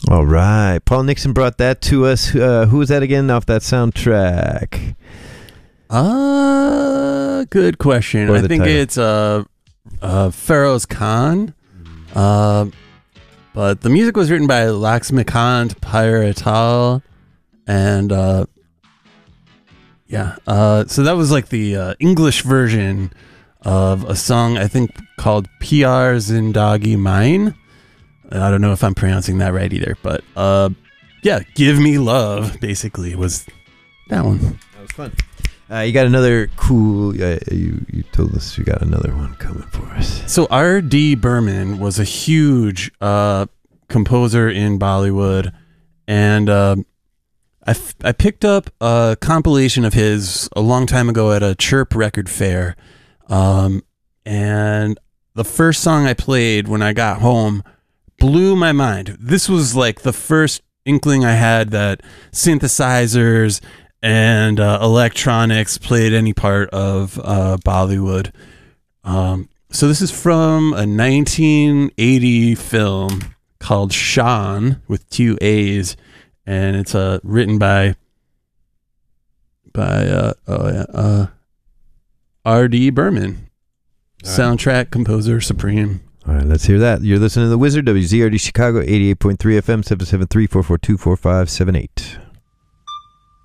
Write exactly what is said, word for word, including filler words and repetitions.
All right. Paul Nixon brought that to us. Uh, who was that again off that soundtrack? Uh, good question. Or I the think title. it's uh, uh, Pharaoh's Khan. Uh, but the music was written by Laxmikant Pyratal. And uh, yeah, uh, so that was like the uh, English version of a song, I think, called P R Zindagi Mine. I don't know if I'm pronouncing that right either, but uh, yeah, Give Me Love, basically, was that one. That was fun. Uh, you got another cool, uh, you, you told us you got another one coming for us. So R D Burman was a huge uh, composer in Bollywood, and uh, I, f- I picked up a compilation of his a long time ago at a Chirp record fair, um, and the first song I played when I got home blew my mind. This was like the first inkling I had that synthesizers and uh, electronics played any part of uh, Bollywood. Um, so this is from a nineteen eighty film called Shan with two A's, and it's uh, written by by uh, oh yeah, uh, R D Burman, All right. soundtrack composer supreme. All right, let's hear that. You're listening to The Wizard, W Z R D Chicago, eighty-eight point three F M, seven seven three, four four two, four five seven eight.